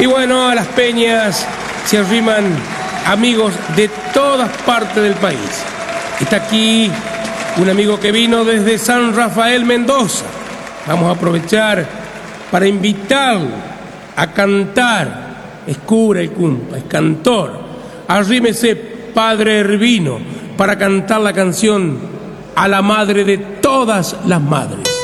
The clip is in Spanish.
Y bueno, a las peñas se arriman amigos de todas partes del país. Está aquí un amigo que vino desde San Rafael, Mendoza. Vamos a aprovechar para invitarlo a cantar. Es cura el cumpa, es cantor. Arrímese, padre Hervino, para cantar la canción a la madre de todas las madres.